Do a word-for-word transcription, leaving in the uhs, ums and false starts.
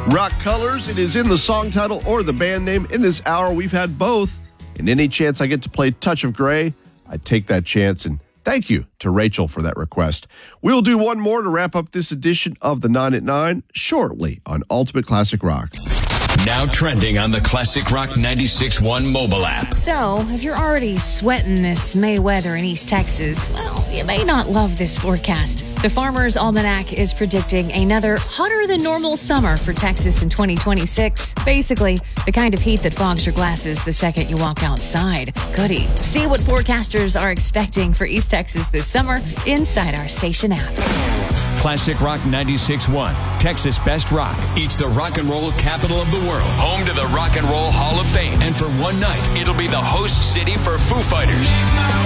Rock Colors, it is in the song title or the band name. In this hour, we've had both. And any chance I get to play Touch of Grey, I take that chance. And thank you to Rachel for that request. We'll do one more to wrap up this edition of the nine at nine shortly on Ultimate Classic Rock. Now trending on the Classic Rock ninety-six point one mobile app. So, if you're already sweating this May weather in East Texas, well, you may not love this forecast. The Farmer's Almanac is predicting another hotter than normal summer for Texas in twenty twenty-six. Basically, the kind of heat that fogs your glasses the second you walk outside. Goody. See what forecasters are expecting for East Texas this summer inside our station app. Classic Rock ninety-six point one, Texas Best Rock. It's the rock and roll capital of the world, home to the Rock and Roll Hall of Fame. And for one night, it'll be the host city for Foo Fighters.